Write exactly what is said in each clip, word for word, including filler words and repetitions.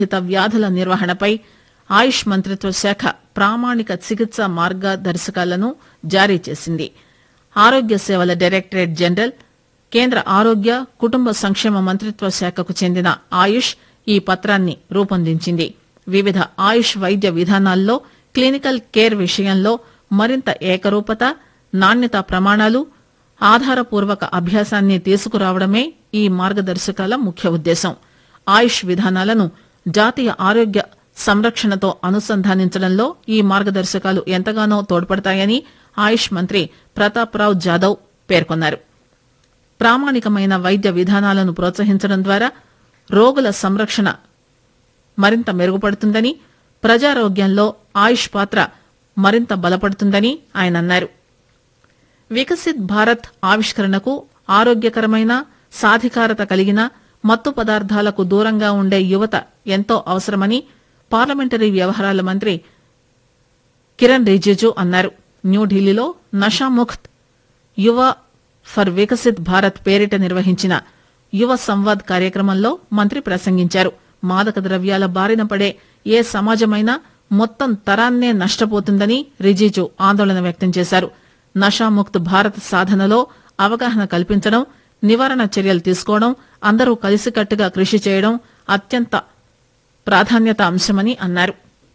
హిత వ్యాధుల నిర్వహణపై ఆయుష్ మంత్రిత్వ శాఖ ప్రామాణిక చికిత్సా మార్గదర్శకాలను జారీ చేసింది. ఆరోగ్య సేవల డైరెక్టరేట్ జనరల్, కేంద్ర ఆరోగ్య కుటుంబ సంక్షేమ మంత్రిత్వ శాఖకు చెందిన ఆయుష్ ఈ పత్రాన్ని రూపొందించింది. వివిధ ఆయుష్ వైద్య విధానాల్లో క్లినికల్ కేర్ విషయంలో మరింత ఏకరూపత, నాణ్యత ప్రమాణాలు, ఆధారపూర్వక అభ్యాసాన్ని తీసుకురావడమే ఈ మార్గదర్శకాల ముఖ్య ఉద్దేశం. ఆయుష్ విధానాలను జాతీయ ఆరోగ్య సంరక్షణతో అనుసంధానించడంలో ఈ మార్గదర్శకాలు ఎంతగానో తోడ్పడతాయని ఆయుష్ మంత్రి ప్రతాప్ రావ్ జాదవ్ పేర్కొన్నారు. ప్రామాణికమైన వైద్య విధానాలను ప్రోత్సహించడం ద్వారా రోగుల సంరక్షణ మరింత మెరుగుపడుతుందని, ప్రజారోగ్యంలో ఆయుష్ పాత్ర మరింత బలపడుతుందని ఆయన అన్నారు. వికసిత్ భారత్ ఆవిష్కరణకు ఆరోగ్యకరమైన, సాధికారత కలిగిన, మత్తు పదార్థాలకు దూరంగా ఉండే యువత ఎంతో అవసరమని పార్లమెంటరీ వ్యవహారాల మంత్రి కిరణ్ రిజిజు అన్నారు. న్యూఢిల్లీలో నషాముక్త్ యువ ఫర్ వికసిత్ భారత్ పేరిట నిర్వహించిన యువ సంవాద్ కార్యక్రమంలో మంత్రి ప్రసంగించారు. మాదక ద్రవ్యాల బారిన పడే ఏ సమాజమైనా మొత్తం తరాన్నే నష్టపోతుందని రిజిజు ఆందోళన వ్యక్తం చేశారు. నషాముక్త్ భారత్ సాధనలో అవగాహన కల్పించడం, నివారణ చర్యలు తీసుకోవడం, అందరూ కలిసికట్టుగా కృషి చేయడం అత్యంత ప్రాధాన్యత అంశమని అన్నారు.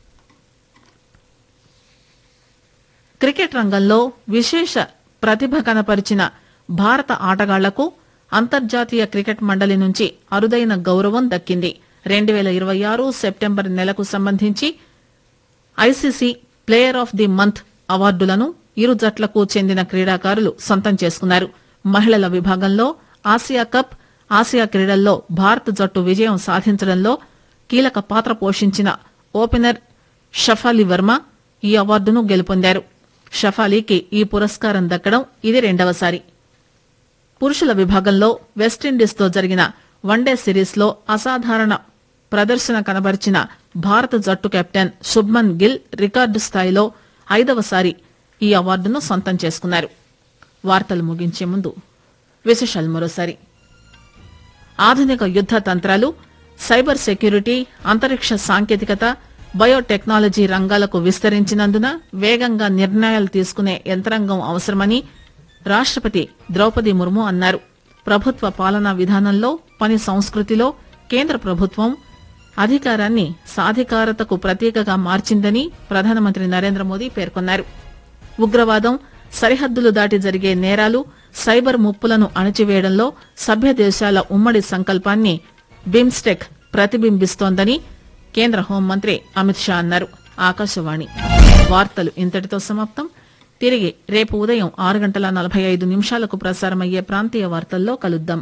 క్రికెట్ రంగంలో విశేష ప్రతిభ కనపరిచిన భారత ఆటగాళ్లకు అంతర్జాతీయ క్రికెట్ మండలి నుంచి అరుదైన గౌరవం దక్కింది. రెండు పేల ఇరవై ఆరు సెప్టెంబర్ నెలకు సంబంధించి ICC player of the month అవార్డులను ఇరు జట్లకు చెందిన క్రీడాకారులు సొంతం చేసుకున్నారు. మహిళల విభాగంలో ఆసియా కప్, ఆసియా క్రీడల్లో భారత జట్టు విజయం సాధించడంలో కీలక పాత్ర పోషించిన ఓపెనర్ షఫాలి వర్మ ఈ అవార్డును గెలుపొందారు. షఫాలీకి ఈ పురస్కారం దక్కడం ఇది రెండవసారి. పురుషుల విభాగంలో వెస్టిండీస్ తో జరిగిన వన్డే సిరీస్ లో అసాధారణ ప్రదర్శన కనబరిచిన భారత జట్టు కెప్టెన్ శుభ్మన్ గిల్ రికార్డు స్థాయిలో ఐదవసారి ఈ అవార్డును సొంతం చేసుకున్నారు. వార్తలు ముగించే ముందు విశేషాలు మరోసారి. ఆధునిక యుద్ద తంత్రాలు, సైబర్ సెక్యూరిటీ, అంతరిక్ష సాంకేతికత, బయోటెక్నాలజీ రంగాలకు విస్తరించినందున వేగంగా నిర్ణయాలు తీసుకునే యంత్రాంగం అవసరమని రాష్టపతి ద్రౌపది ముర్ము అన్నారు. ప్రభుత్వ పాలనా విధానంలో, పని సంస్కృతిలో కేంద్ర ప్రభుత్వం అధికారాన్ని సాధికారతకు ప్రతీకగా మార్చిందని ప్రధానమంత్రి నరేంద్ర మోదీ పేర్కొన్నారు. ఉగ్రవాదం, సరిహద్దులు దాటి జరిగే నేరాలు, సైబర్ ముప్పులను అణచివేయడంలో సభ్య దేశాల ఉమ్మడి సంకల్పాన్ని బిమ్స్టెక్ ప్రతిబింబిస్తోందని కేంద్ర హోంమంత్రి అమిత్ షా అన్నారు. ఆకాశవాణి వార్తలు ఇంతటితో సమాప్తం. తిరిగి రేపు ఉదయం ఆరు గంటల నలభై ఐదు నిమిషాలకు ప్రసారమయ్యే ప్రాంతీయ వార్తల్లో కలుద్దాం.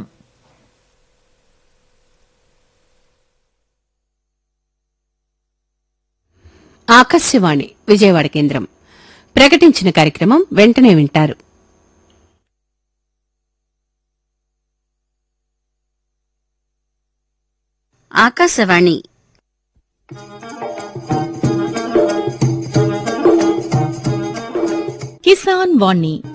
ఆకాశవాణి విజయవాడ కేంద్రం ప్రకటించిన కార్యక్రమం వెంటనే వింటారు. ఆకాశవాణి కిసాన్ వాణి